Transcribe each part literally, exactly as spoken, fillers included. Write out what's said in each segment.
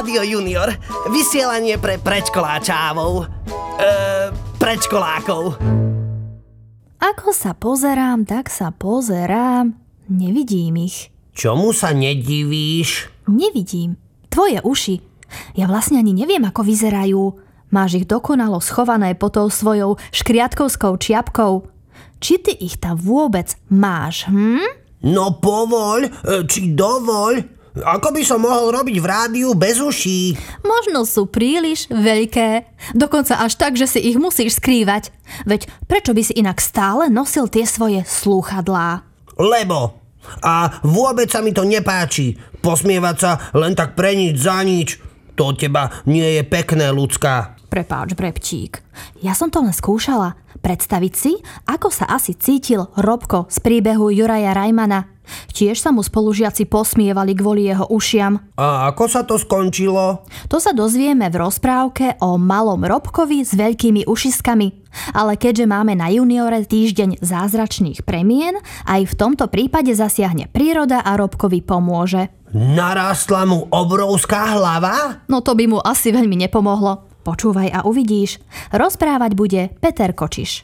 Rádio Junior. Vysielanie pre predškoláčávov. Eee, predškolákov. Ako sa pozerám, tak sa pozerám. Nevidím ich. Čomu sa nedivíš? Nevidím. Tvoje uši. Ja vlastne ani neviem, ako vyzerajú. Máš ich dokonalo schované pod tou svojou škriatkovskou čiapkou. Či ty ich tam vôbec máš, hm? No povoľ, či dovoľ. Ako by som mohol robiť v rádiu bez uší? Možno sú príliš veľké. Dokonca až tak, že si ich musíš skrývať. Veď prečo by si inak stále nosil tie svoje slúchadlá? Lebo. A vôbec sa mi to nepáči. Posmievať sa len tak pre nič za nič. To od teba nie je pekné, ľudská. Prepáč, Brebčík. Ja som to len skúšala. Predstaviť si, ako sa asi cítil Robko z príbehu Juraja Rajmana. Tiež sa mu spolužiaci posmievali kvôli jeho ušiam. A ako sa to skončilo? To sa dozvieme v rozprávke o malom Robkovi s veľkými ušiskami. Ale keďže máme na Juniore týždeň zázračných premien, aj v tomto prípade zasiahne príroda a Robkovi pomôže. Narástla mu obrovská hlava? No to by mu asi veľmi nepomohlo. Počúvaj a uvidíš. Rozprávať bude Peter Kočiš.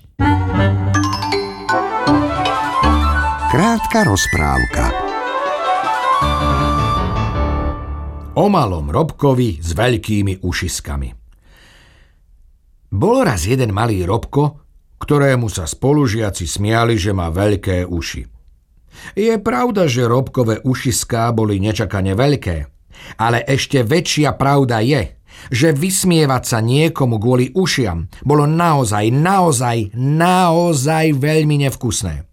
Krátka rozprávka o malom Robkovi s veľkými ušiskami. Bol raz jeden malý Robko, ktorému sa spolužiaci smiali, že má veľké uši. Je pravda, že Robkové ušiská boli nečakane veľké, ale ešte väčšia pravda je, že vysmievať sa niekomu kvôli ušiam bolo naozaj, naozaj, naozaj veľmi nevkusné.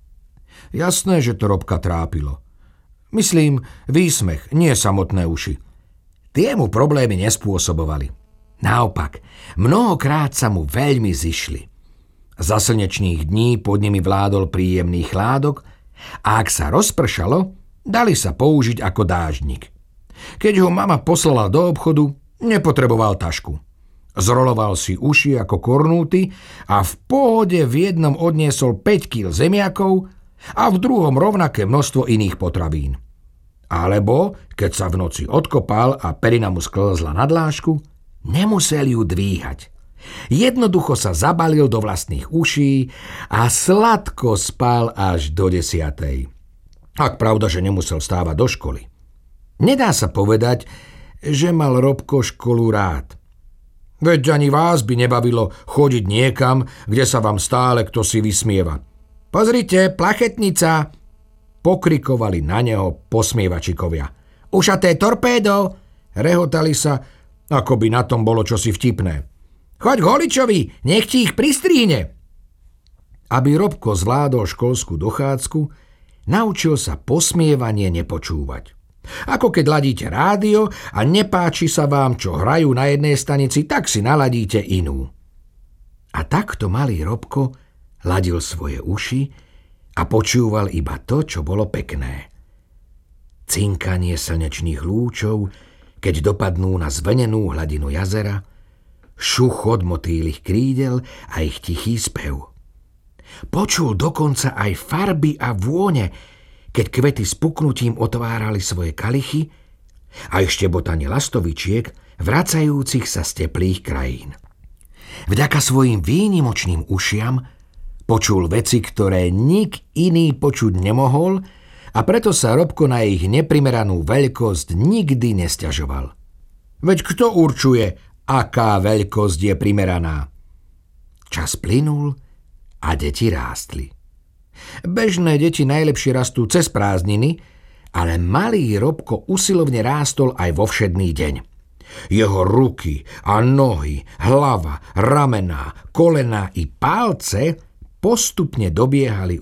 Jasné, že to Robka trápilo. Myslím, výsmech, nie samotné uši. Tie mu problémy nespôsobovali. Naopak, mnohokrát sa mu veľmi zišli. Za slnečných dní pod nimi vládol príjemný chládok a ak sa rozpršalo, dali sa použiť ako dáždnik. Keď ho mama poslala do obchodu, nepotreboval tašku. Zroloval si uši ako kornúty a v pohode v jednom odniesol päť kíl zemiakov a v druhom rovnaké množstvo iných potravín. Alebo, keď sa v noci odkopal a perina mu sklzla na dlášku, nemusel ju dvíhať. Jednoducho sa zabalil do vlastných uší a sladko spal až do desiatej. Ak pravda, že nemusel stávať do školy. Nedá sa povedať, že mal Robko školu rád. Veď ani vás by nebavilo chodiť niekam, kde sa vám stále kto si vysmieva. Pozrite, plachetnica! Pokrikovali na neho posmievačikovia. Ušaté torpédo! Rehotali sa, ako by na tom bolo čosi vtipné. Choď k holičovi, nech ti ich pristrihne! Aby Robko zvládol školskú dochádzku, naučil sa posmievanie nepočúvať. Ako keď ladíte rádio a nepáči sa vám, čo hrajú na jednej stanici, tak si naladíte inú. A takto malý Robko ladil svoje uši a počúval iba to, čo bolo pekné. Cinkanie slnečných lúčov, keď dopadnú na zvlnenú hladinu jazera, šuchot motýlych krídel a ich tichý spev. Počul dokonca aj farby a vône, keď kvety s puknutím otvárali svoje kalichy a ešte botanie lastovičiek vracajúcich sa z teplých krajín. Vďaka svojim výnimočným ušiam počul veci, ktoré nik iný počuť nemohol a preto sa Robko na ich neprimeranú veľkosť nikdy nesťažoval. Veď kto určuje, aká veľkosť je primeraná? Čas plynul a deti rástli. Bežné deti najlepšie rastú cez prázdniny, ale malý Robko usilovne rástol aj vo všedný deň. Jeho ruky a nohy, hlava, ramená, kolená i pálce postupne dobiehali